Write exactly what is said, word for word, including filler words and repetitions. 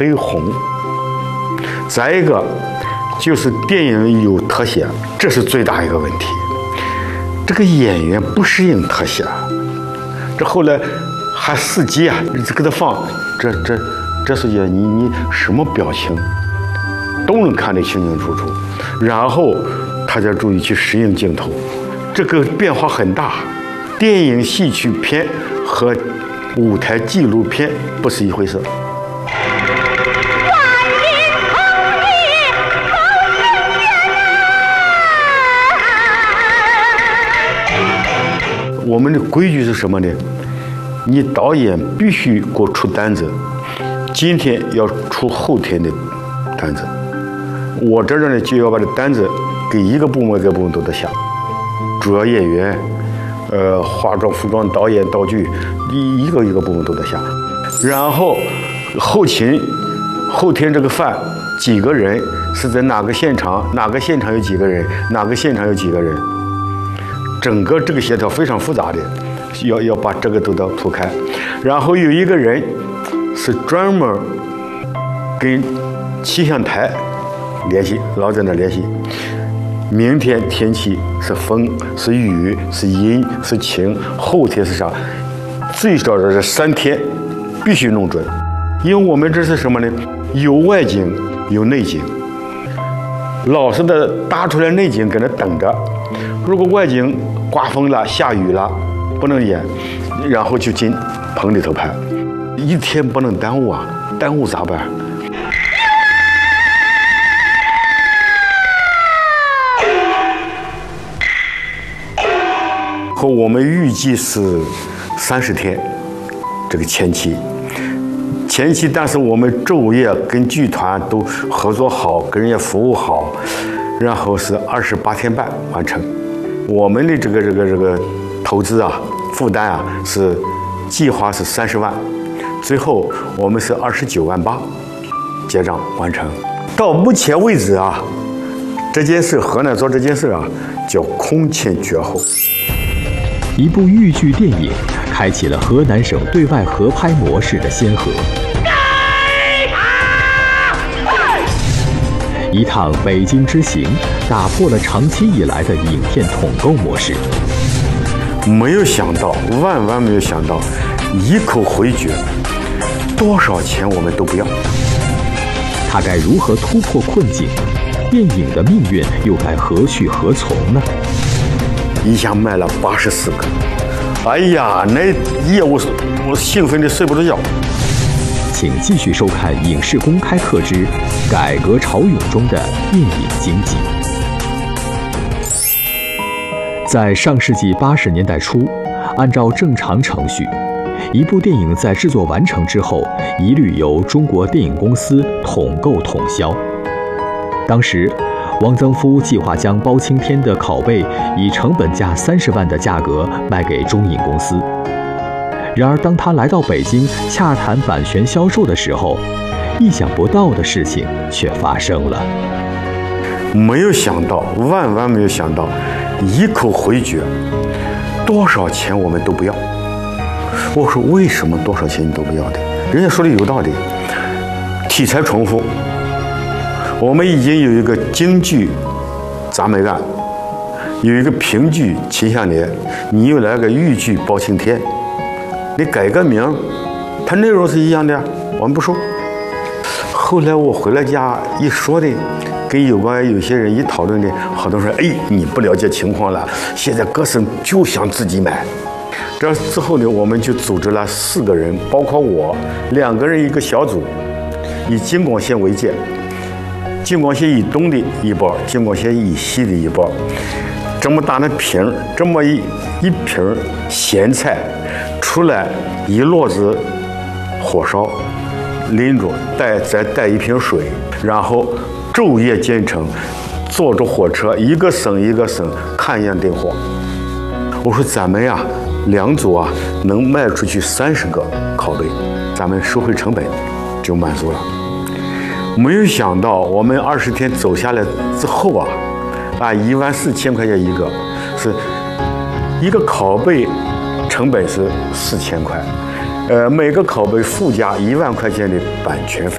黑红。再一个就是电影有特写，这是最大一个问题。这个演员不适应特写，这后来还四 G 啊，你给他放，这这这是也你你什么表情都能看得清清楚楚，然后他就注意去适应镜头，这个变化很大。电影戏曲片和舞台纪录片不是一回事。我们的规矩是什么呢？你导演必须给我出单子，今天要出后天的单子。我这儿呢就要把这单子给一个部门一个部门都得下，主要演员、呃化妆、服装、导演、道具，一一个一个部门都得下。然后后勤，后天这个饭几个人是在哪个现场，哪个现场有几个人，哪个现场有几个人。整个这个协调非常复杂的，要要把这个都要铺开，然后有一个人是专门跟气象台联系，老在那联系。明天天气是风是雨是阴是晴，后天是啥？最少的是三天必须弄准，因为我们这是什么呢？有外景有内景，老实的搭出来内景搁那等着。如果外景刮风了、下雨了，不能演，然后就进棚里头拍，一天不能耽误啊！耽误咋办？和我们预计是三十天，这个前期，前期，但是我们昼夜跟剧团都合作好，跟人家服务好，然后是二十八天半完成。我们的这个这个这个投资啊，负担啊是计划是三十万，最后我们是二十九万八结账完成。到目前为止啊，这件事河南做这件事啊叫空前绝后。 一部豫剧电影开启了河南省对外合拍模式的先河。一趟北京之行打破了长期以来的影片统购模式。 没有想到，万万没有想到，一口回绝，多少钱我们都不要。 他该如何突破困境？电影的命运又该何去何从呢？ 一下卖了八十四个，哎呀，那业务我兴奋的睡不着觉。 请继续收看《影视公开课之改革潮涌中的电影经济》。在上世纪八十年代初，按照正常程序，一部电影在制作完成之后，一律由中国电影公司统购统销。当时，汪曾祜计划将包青天的拷贝以成本价三十万的价格卖给中影公司。然而，当他来到北京洽谈版权销售的时候，意想不到的事情却发生了。 没有想到，万万没有想到，一口回绝，多少钱我们都不要。我说为什么多少钱你都不要的？人家说的有道理，题材重复。我们已经有一个京剧铡美案，有一个评剧秦香莲，你又来个豫剧包青天。你改个名，它内容是一样的，我们不说。后来我回了家一说的，跟有关有些人一讨论的，好多人说：“哎，你不了解情况了，现在各省就想自己买。”这之后呢，我们就组织了四个人，包括我，两个人一个小组，以京广线为界，京广线以东的一波，京广线以西的一波。这么大的瓶，这么一一瓶咸菜。出来一摞子火烧，拎着带再带一瓶水，然后昼夜兼程，坐着火车一个省一个省看样订货。我说咱们呀，两组啊能卖出去三十个拷贝，咱们收回成本就满足了。没有想到我们二十天走下来之后啊，啊一万四千块钱一个，是一个拷贝。成本是四千块，呃，每个拷贝附加一万块钱的版权费。